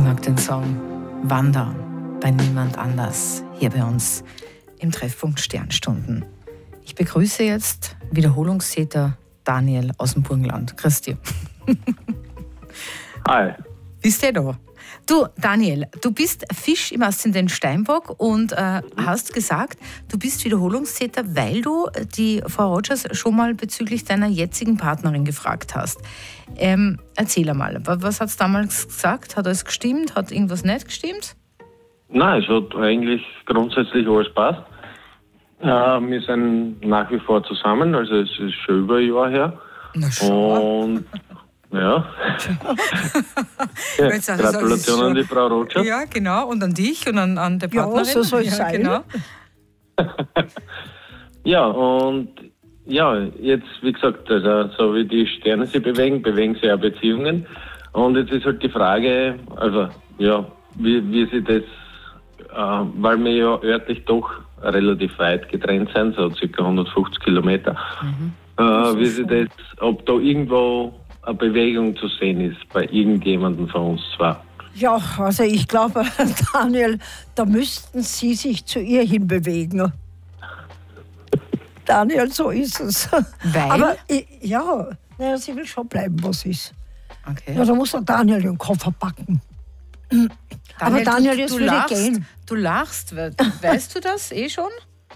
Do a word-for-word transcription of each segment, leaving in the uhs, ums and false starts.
mag den Song Wander bei niemand anders hier bei uns im Treffpunkt Sternstunden. Ich begrüße jetzt Wiederholungstäter Daniel aus dem Burgenland. Grüß dich. Hi. Bist du da? Du, Daniel, du bist Fisch im Aszendent Steinbock und äh, hast gesagt, du bist Wiederholungstäter, weil du die Frau Rogers schon mal bezüglich deiner jetzigen Partnerin gefragt hast. Ähm, erzähl einmal, was hat es damals gesagt? Hat alles gestimmt? Hat irgendwas nicht gestimmt? Nein, es hat eigentlich grundsätzlich alles passt. Äh, wir sind nach wie vor zusammen, also es ist schon über ein Jahr her. Na schau. Und ja. ja Gratulation an die Frau Rogers. Ja, genau. Und an dich und an, an der Partnerin. Ja, so soll es ja, sein. Genau. Ja, und ja, jetzt, wie gesagt, also, so wie die Sterne sich bewegen, bewegen sich auch Beziehungen. Und jetzt ist halt die Frage, also, ja, wie, wie sie das, äh, weil wir ja örtlich doch relativ weit getrennt sind, so ca. hundertfünfzig Kilometer, Mhm. äh, wie sie das, ob da irgendwo eine Bewegung zu sehen ist bei irgendjemandem von uns zwar. Ja, also ich glaube, Daniel, da müssten Sie sich zu ihr hinbewegen. Daniel, so ist es. Weil? Aber ich, ja, naja, sie will schon bleiben, was ist. Okay. Ja, da muss der Daniel den Koffer packen. Aber Daniel, du, jetzt du würde lachst, gehen. Du lachst, we- weißt du das eh schon?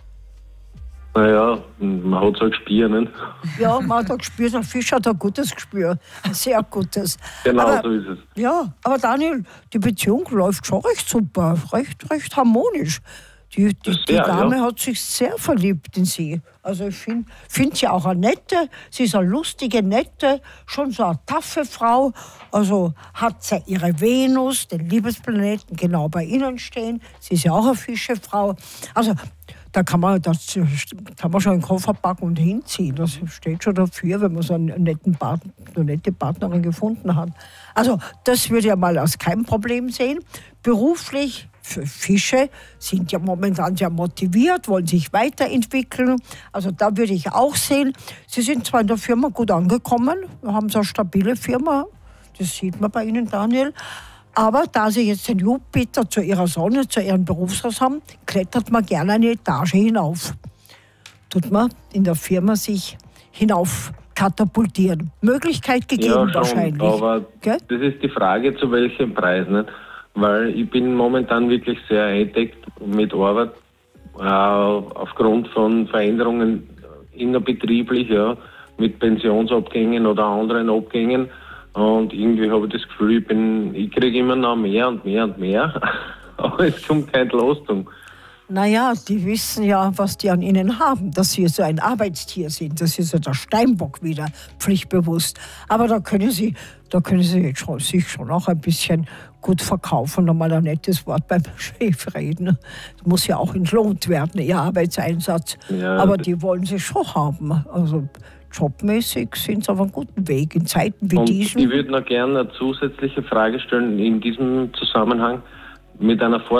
Naja, man hat so ein Gespür, nicht? Ja, man hat ein Gespür, der Fisch hat ein gutes Gespür, ein sehr gutes. Genau, aber, so ist es. Ja, aber Daniel, die Beziehung läuft schon recht super, recht, recht harmonisch. Die, die, die Sehr, Dame ja. hat sich sehr verliebt in sie. Also ich finde find sie auch eine nette, sie ist eine lustige, nette, schon so eine taffe Frau. Also hat sie ihre Venus, den Liebesplaneten, genau bei ihnen stehen. Sie ist ja auch eine Fischefrau. Also da kann man, das kann man schon einen Koffer packen und hinziehen. Das steht schon dafür, wenn man so einen netten Partner, eine nette Partnerin gefunden hat. Also das würde ich ja mal als kein Problem sehen. Beruflich, für Fische sind ja momentan sehr motiviert, wollen sich weiterentwickeln. Also da würde ich auch sehen, sie sind zwar in der Firma gut angekommen, wir haben so eine stabile Firma, das sieht man bei Ihnen, Daniel. Aber da Sie jetzt den Jupiter zu Ihrer Sonne, zu Ihrem Berufshaus haben, klettert man gerne eine Etage hinauf. Tut man in der Firma sich hinauf katapultieren. Möglichkeit gegeben Ja, schon, wahrscheinlich. aber Gell? das ist die Frage, zu welchem Preis, nicht? Weil ich bin momentan wirklich sehr eingedeckt mit Arbeit, äh, aufgrund von Veränderungen innerbetrieblich, ja, mit Pensionsabgängen oder anderen Abgängen. Und irgendwie habe ich das Gefühl, ich, bin, ich kriege immer noch mehr und mehr und mehr, aber es kommt keine Entlastung. Naja, die wissen ja, was die an ihnen haben, dass sie so ein Arbeitstier sind. Das ist ja der Steinbock wieder, pflichtbewusst. Aber da können sie, da können sie jetzt schon, sich schon auch ein bisschen gut verkaufen und mal ein nettes Wort beim Chef reden. Das muss ja auch entlohnt werden, ihr Arbeitseinsatz. Ja, Aber die wollen sie schon haben. Also jobmäßig sind sie auf einem guten Weg. In Zeiten wie und diesen. ich würde noch gerne eine zusätzliche Frage stellen in diesem Zusammenhang mit einer Vor